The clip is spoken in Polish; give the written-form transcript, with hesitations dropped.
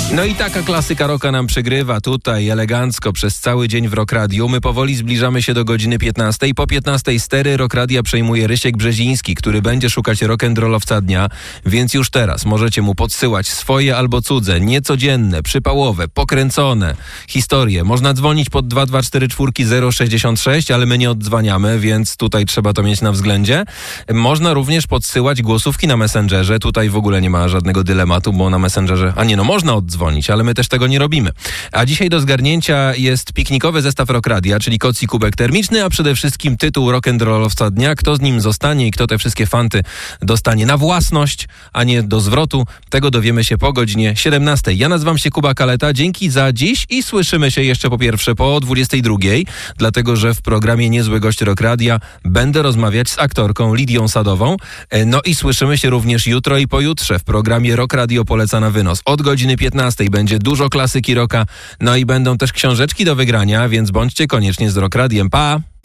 No i taka klasyka rocka nam przygrywa tutaj elegancko przez cały dzień w Rock Radio. My powoli zbliżamy się do godziny 15. Po 15 stery Rock Radia przejmuje Rysiek Brzeziński, który będzie szukać rock'n'rollowca dnia, więc już teraz możecie mu podsyłać swoje albo cudze, niecodzienne, przypałowe, pokręcone historie. Można dzwonić pod 2244 066, ale my nie oddzwaniamy, więc tutaj trzeba to mieć na względzie. Można również podsyłać głosówki na Messengerze. Tutaj w ogóle nie ma żadnego dylematu, bo na Messengerze, można oddzwonić, ale my też tego nie robimy. A dzisiaj do zgarnięcia jest piknikowy zestaw Rock Radia, czyli koc i kubek termiczny, a przede wszystkim tytuł rock'n'rollowca dnia. Kto z nim zostanie i kto te wszystkie fanty dostanie na własność, a nie do zwrotu, tego dowiemy się po godzinie 17. Ja nazywam się Kuba Kaleta. Dzięki za dziś i słyszymy się jeszcze po pierwsze po 22, dlatego że w programie Niezły Gość Rock Radia będę rozmawiać z aktorką Lidią Sadową. No i słyszymy się również jutro i pojutrze w programie Rock Radio Poleca na wynos. Od godziny 15 będzie dużo klasyki rocka, no i będą też książeczki do wygrania, więc bądźcie koniecznie z Rock Radiem. Pa!